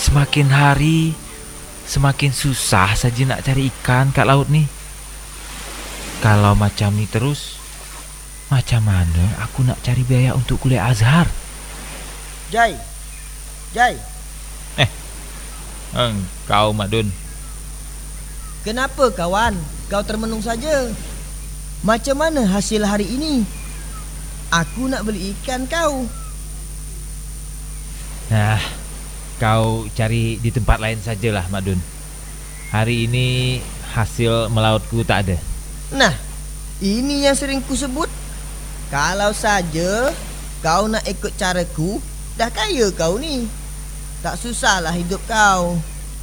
Semakin hari semakin susah saja nak cari ikan kat laut ni. Kalau macam ni terus, macam mana aku nak cari biaya untuk kuliah Azhar? Jai. Kau Mak Dun. Kenapa kawan? Kau termenung saja. Macam mana hasil hari ini? Aku nak beli ikan kau. Nah, kau cari di tempat lain sajalah Mak Dun. Hari ini hasil melautku tak ada. Nah, ini yang sering ku sebut. Kalau saja kau nak ikut caraku, dah kaya kau ni. Tak susahlah hidup kau.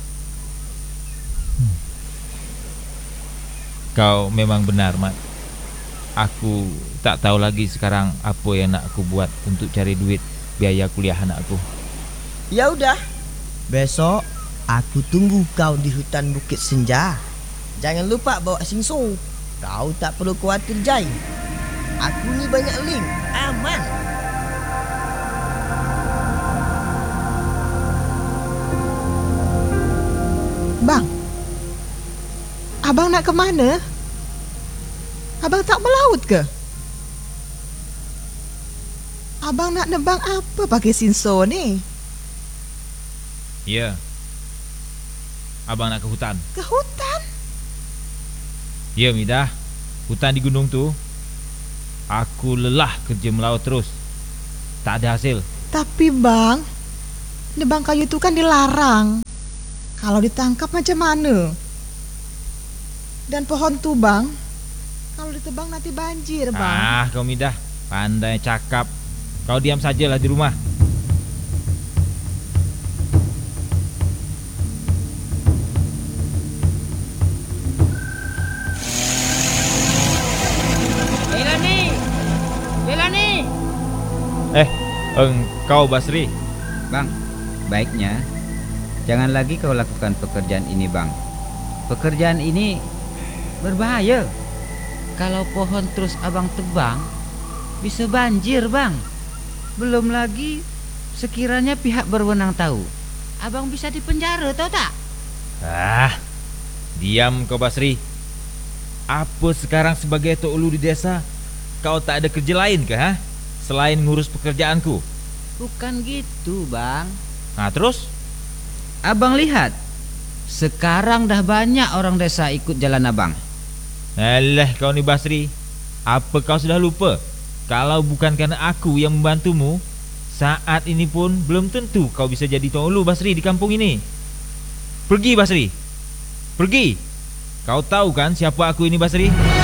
Kau memang benar, Mat. Aku tak tahu lagi sekarang apa yang nak aku buat untuk cari duit biaya kuliah anakku. Ya udah, besok aku tunggu kau di hutan Bukit Senja. Jangan lupa bawa singso. Kau tak perlu khawatir, Jai. Aku ni banyak link, aman. Bang, abang nak ke mana? Abang tak melaut ke? Abang nak nebang apa pakai sinso ni? Ya, abang nak ke hutan. Ke hutan? Ya, Midah. Hutan di gunung tu. Aku lelah kerja melaut terus. Tak ada hasil. Tapi bang, nebang kayu tu kan dilarang. Kalau ditangkap macam mana? Dan pohon tu bang, kalau ditebang nanti banjir bang. Kau Midah, pandai cakap. Kau diam sajalah di rumah. Lelani. Engkau Basri. Bang, baiknya jangan lagi kau lakukan pekerjaan ini, Bang. Pekerjaan ini berbahaya. Kalau pohon terus abang tebang, bisa banjir, Bang. Belum lagi sekiranya pihak berwenang tahu, abang bisa dipenjara, tahu tak? Diam kau Basri. Apa sekarang sebagai Tok Ulu di desa, kau tak ada kerja lain ke selain ngurus pekerjaanku? Bukan gitu, Bang. Terus? Abang lihat, sekarang dah banyak orang desa ikut jalan abang. Alah kau ni Basri, apa kau sudah lupa? Kalau bukan kerana aku yang membantumu, saat ini pun belum tentu kau bisa jadi Tok Ulu Basri di kampung ini. Pergi Basri, pergi. Kau tahu kan siapa aku ini Basri?